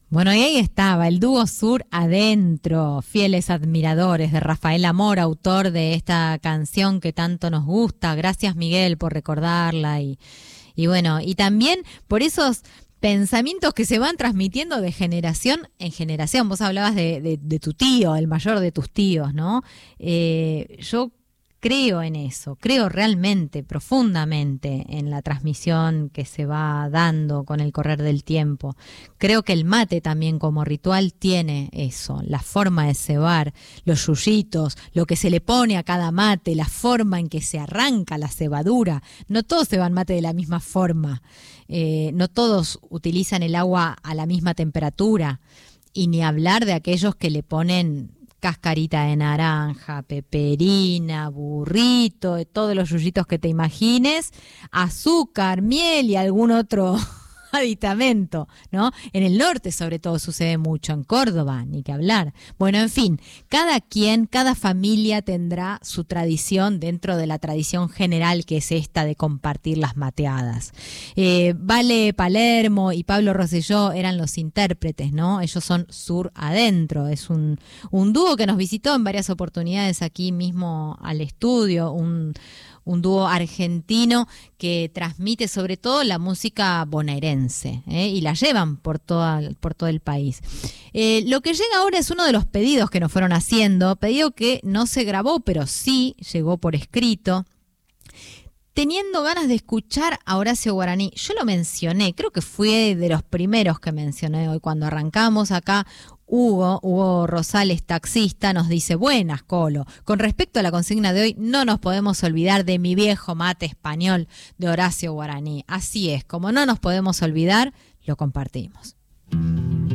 Bueno, y ahí estaba el dúo Sur Adentro, fieles admiradores de Rafael Amor, autor de esta canción que tanto nos gusta. Gracias, Miguel, por recordarla y bueno, y también por esos pensamientos que se van transmitiendo de generación en generación. Vos hablabas de tu tío, el mayor de tus tíos, ¿no? Yo creo en eso, creo realmente, profundamente en la transmisión que se va dando con el correr del tiempo. Creo que el mate también como ritual tiene eso, la forma de cebar, los yuyitos, lo que se le pone a cada mate, la forma en que se arranca la cebadura. No todos ceban mate de la misma forma, no todos utilizan el agua a la misma temperatura, y ni hablar de aquellos que le ponen cascarita de naranja, peperina, burrito, de todos los yuyitos que te imagines, azúcar, miel y algún otro aditamento, ¿no? En el norte sobre todo sucede mucho, en Córdoba, ni que hablar. Bueno, en fin, cada quien, cada familia tendrá su tradición dentro de la tradición general que es esta de compartir las mateadas. Vale Palermo y Pablo Rosselló eran los intérpretes, ¿no? Ellos son Sur Adentro, es un dúo que nos visitó en varias oportunidades aquí mismo al estudio, un dúo argentino que transmite sobre todo la música bonaerense, y la llevan por todo el país. Lo que llega ahora es uno de los pedidos que nos fueron haciendo, pedido que no se grabó, pero sí llegó por escrito. Teniendo ganas de escuchar a Horacio Guaraní, yo lo mencioné, creo que fue de los primeros que mencioné hoy cuando arrancamos acá. Hugo Rosales, taxista, nos dice: buenas, Colo. Con respecto a la consigna de hoy, no nos podemos olvidar de Mi viejo mate español de Horacio Guaraní. Así es, como no nos podemos olvidar, lo compartimos.